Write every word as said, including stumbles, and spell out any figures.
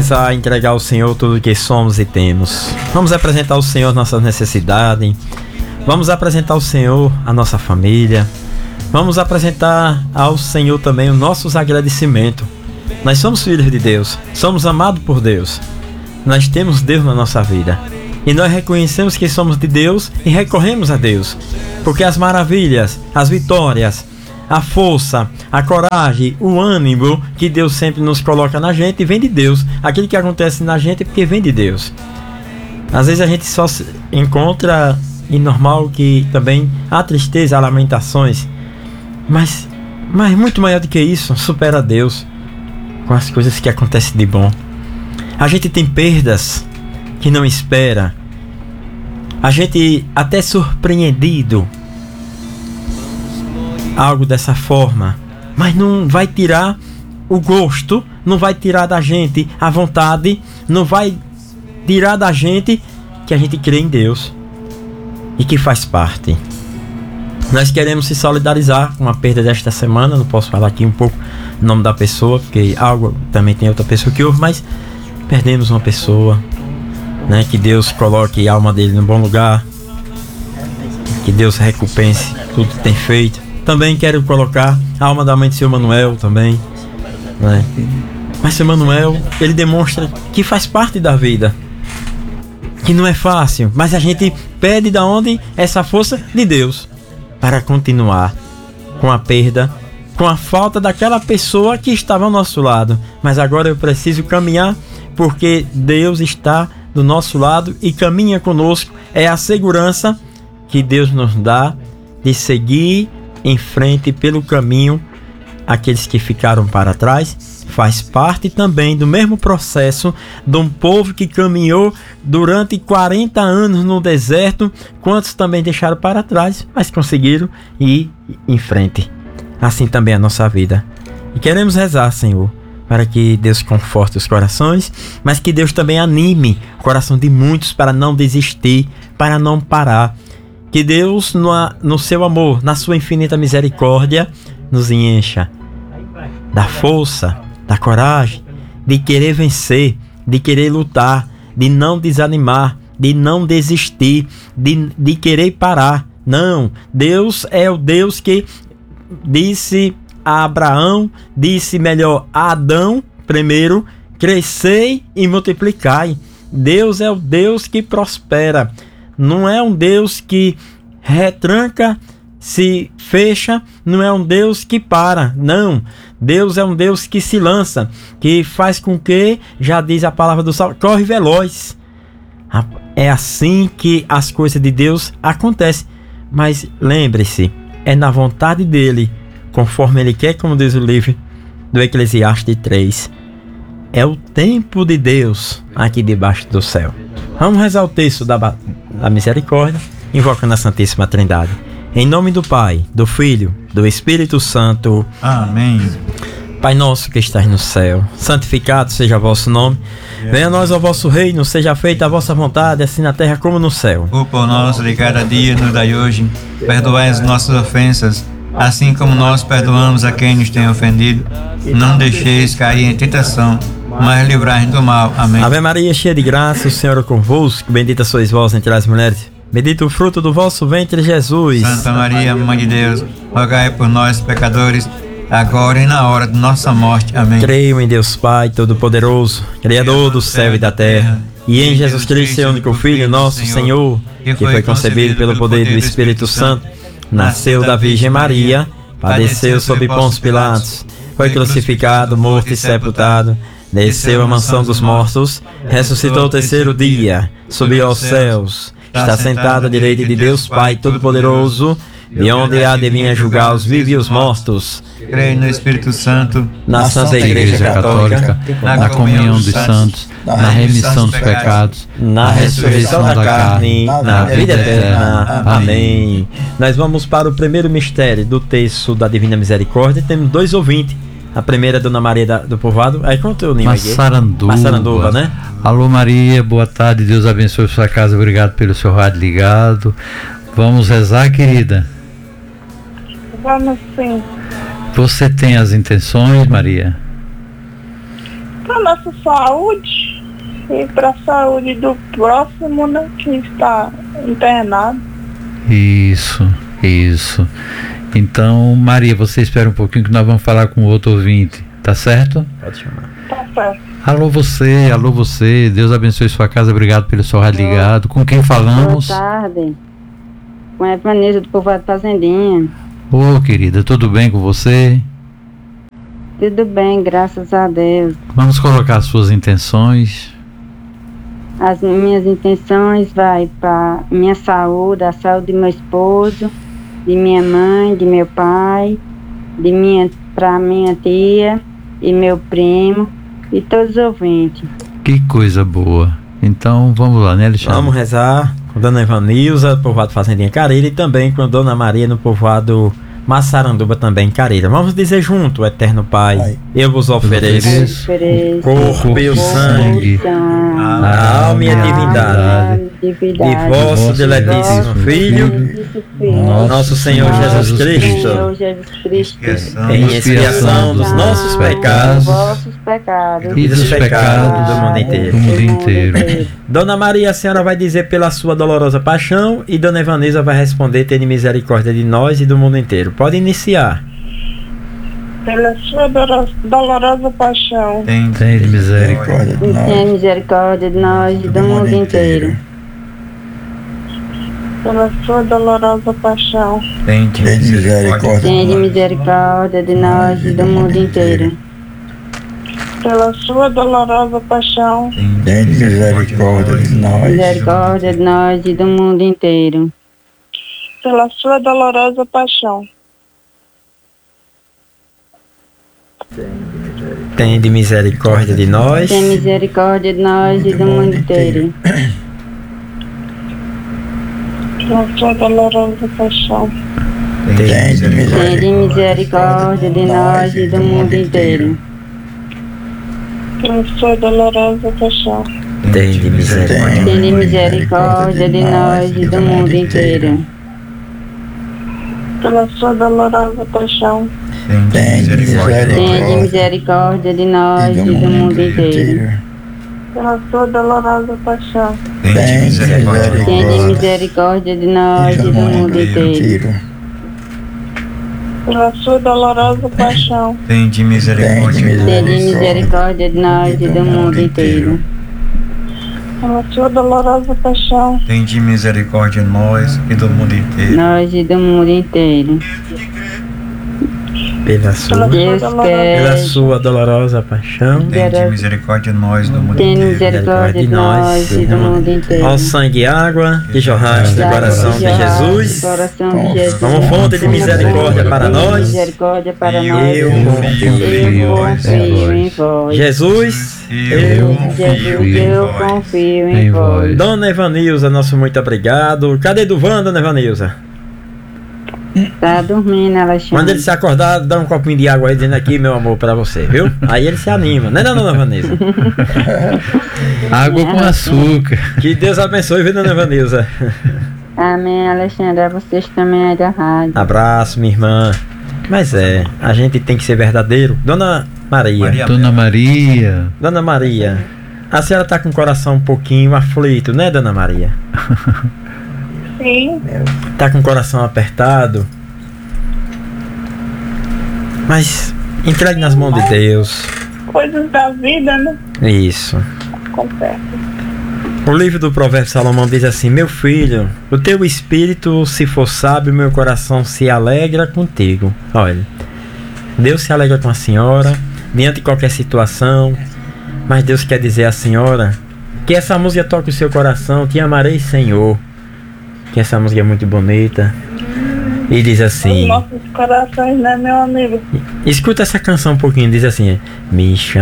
começar a entregar ao Senhor tudo o que somos e temos. Vamos apresentar ao Senhor nossas necessidades. Vamos apresentar ao Senhor a nossa família. Vamos apresentar ao Senhor também os nossos agradecimentos. Nós somos filhos de Deus, somos amados por Deus. Nós temos Deus na nossa vida. E nós reconhecemos que somos de Deus e recorremos a Deus. Porque as maravilhas, as vitórias, a força, a coragem, o ânimo que Deus sempre nos coloca na gente vem de Deus. Aquilo que acontece na gente é porque vem de Deus. Às vezes a gente só se encontra, e normal que também há tristeza, há lamentações. Mas, mas muito maior do que isso, supera Deus com as coisas que acontecem de bom. A gente tem perdas que não espera. A gente até surpreendido algo dessa forma, mas não vai tirar o gosto, não vai tirar da gente a vontade, não vai tirar da gente que a gente crê em Deus e que faz parte. Nós queremos se solidarizar com a perda desta semana. Não posso falar aqui um pouco o nome da pessoa, porque algo também tem outra pessoa que ouve, mas perdemos uma pessoa, né? Que Deus coloque a alma dele no bom lugar, que Deus recompense tudo que tem feito. Também quero colocar a alma da mãe de seu Manuel também, né? Mas seu Manuel, ele demonstra que faz parte da vida, que não é fácil, mas a gente pede da onde essa força de Deus para continuar com a perda, com a falta daquela pessoa que estava ao nosso lado. Mas agora eu preciso caminhar, porque Deus está do nosso lado e caminha conosco. É a segurança que Deus nos dá de seguir em frente pelo caminho. Aqueles que ficaram para trás faz parte também do mesmo processo de um povo que caminhou durante quarenta anos no deserto. Quantos também deixaram para trás, mas conseguiram ir em frente. Assim também é a nossa vida. E queremos rezar, Senhor, para que Deus conforte os corações, mas que Deus também anime o coração de muitos para não desistir, para não parar. Que Deus, no, no seu amor, na sua infinita misericórdia, nos encha da força, da coragem, de querer vencer, de querer lutar, de não desanimar, de não desistir, de, de querer parar. Não, Deus é o Deus que disse a Abraão, disse melhor a Adão primeiro: crescei e multiplicai. Deus é o Deus que prospera. Não é um Deus que retranca, se fecha, não é um Deus que para, não. Deus é um Deus que se lança, que faz com que, já diz a palavra do Salmo, corre veloz. É assim que as coisas de Deus acontecem. Mas lembre-se, é na vontade dele, conforme ele quer, como diz o livro do Eclesiastes três. É o tempo de Deus aqui debaixo do céu. Vamos rezar o texto da, da misericórdia, invocando a Santíssima Trindade. Em nome do Pai, do Filho, do Espírito Santo. Amém. Pai nosso que estás no céu, santificado seja o vosso nome. Venha a nós o vosso reino, seja feita a vossa vontade, assim na terra como no céu. O pão nosso de cada dia nos dai hoje. Perdoai as nossas ofensas, assim como nós perdoamos a quem nos tem ofendido. Não deixeis cair em tentação, mas livrai-nos do mal. Amém. Ave Maria, cheia de graça, o Senhor é convosco. Bendita sois vós entre as mulheres. Bendito o fruto do vosso ventre, Jesus. Santa Maria, Mãe de Deus, rogai por nós, pecadores, agora e na hora de nossa morte. Amém. Creio em Deus Pai Todo-Poderoso, Criador do céu e da terra, e em Jesus Cristo, seu único Filho, nosso Senhor, que foi concebido pelo poder do Espírito Santo, nasceu da Virgem Maria, padeceu sob Pôncio Pilatos, foi crucificado, morto e sepultado, desceu à mansão dos mortos, ressuscitou ao terceiro dia, subiu aos céus, está sentado à direita de Deus Pai Todo-Poderoso, de onde há de vir julgar os vivos e os mortos. Creio no Espírito Santo, na Santa Igreja Católica, na comunhão dos santos, na remissão dos pecados, na ressurreição da carne, na vida eterna. Amém. Nós vamos para o primeiro mistério do texto da Divina Misericórdia. Temos dois ouvintes. A primeira é Dona Maria da, do Povoado. Aí conta o nome aqui. Massaranduba. Massaranduba, né? Alô Maria, boa tarde, Deus abençoe sua casa, obrigado pelo seu rádio ligado. Vamos rezar, querida? Vamos sim. Você tem as intenções, Maria? Para nossa saúde. E para a saúde do próximo, né, que está internado. Isso, isso. Então, Maria, você espera um pouquinho que nós vamos falar com o outro ouvinte, tá certo? Pode chamar. Tá certo. Alô você, alô você, Deus abençoe sua casa, obrigado pelo seu rádio ligado. Com quem falamos? Boa tarde. Com a Vanessa do Povoado Fazendinha. Ô querida, tudo bem com você? Tudo bem, graças a Deus. Vamos colocar as suas intenções. As minhas intenções vai para minha saúde, a saúde de meu esposo, de minha mãe, de meu pai, de minha, para minha tia e meu primo e todos os ouvintes. Que coisa boa. Então vamos lá, né, Alexandre? Vamos rezar com Dona Evanilza, do povoado Fazendinha Careira, e também com Dona Maria, no povoado Massaranduba, também Careira. Vamos dizer junto, Eterno Pai, Pai. eu vos ofereço, ofereço o corpo e o sangue, a alma e a divindade, de vosso diletíssimo Filho, nosso Senhor Jesus Cristo, em expiação dos nossos pecados e dos pecados do mundo inteiro. Do mundo inteiro. Dona Maria, a senhora vai dizer pela sua dolorosa paixão, e Dona Evanilza vai responder: tenha misericórdia de nós e do mundo inteiro. Pode iniciar. Pela sua dolorosa, dolorosa paixão. Tem, tem misericórdia de nós. Tenha misericórdia de nós e do mundo inteiro. Pela sua dolorosa paixão. Tem misericórdia. Tenha misericórdia de nós e do mundo inteiro. Pela sua dolorosa paixão. Tem misericórdia de nós. Misericórdia de nós e do mundo inteiro. Pela sua dolorosa paixão. Tende misericórdia de nós. Tenha misericórdia de nós e do mundo inteiro. Pela sua dolorosa paixão. Tende Tenha misericórdia de nós e do mundo inteiro. Pela sua dolorosa paixão. Tende misericórdia. Tenha misericórdia de nós e do mundo inteiro. Pela sua dolorosa paixão. Tem Tenha misericórdia de nós e do mundo inteiro. Pela sua dolorosa paixão. Tem misericórdia. Tenha misericórdia de nós e do mundo inteiro. Pela sua dolorosa paixão. Tem misericórdia. Tenha misericórdia de nós e do mundo inteiro. Pela sua dolorosa paixão. Tem misericórdia de nós e do mundo inteiro. Nós e do mundo inteiro. Pela sua, Deus quer. pela sua dolorosa paixão. Tem misericórdia de nós e do mundo Tenha inteiro. misericórdia de nós e do mundo inteiro. Ó sangue e água que jorraste do coração de Jesus, Coração de Jesus. como fonte de misericórdia para nós, Misericórdia para eu nós. confio Eu confio em vós. Jesus, eu Jesus, eu confio em vós. Dona Evanilza, nosso muito obrigado. Cadê Duvan, Dona Evanilza? Tá dormindo, Alexandre. Quando ele se acordar, dá um copinho de água aí dizendo aqui, meu amor, pra você, viu? Aí ele se anima, né, não, Dona Vanessa? Água com açúcar. Que Deus abençoe, viu, Dona Vanessa? Amém, Alexandre. A vocês também aí da rádio. Abraço, minha irmã. Mas é, a gente tem que ser verdadeiro. Dona Maria. Maria. Dona Maria. Dona Maria, a senhora tá com o coração um pouquinho aflito, né, Dona Maria? Sim. Tá com o coração apertado. Mas entregue nas mãos de Deus. Coisas da vida, né? Isso. Acontece. O livro do Provérbio Salomão diz assim: meu filho, o teu espírito se for sábio, meu coração se alegra contigo. Olha, Deus se alegra com a senhora diante de qualquer situação. Mas Deus quer dizer à senhora que essa música toque o seu coração. Te amarei, Senhor. Que essa música é muito bonita. E diz assim: Os nossos corações, né, meu amigo? escuta essa canção um pouquinho. Diz assim: me chama.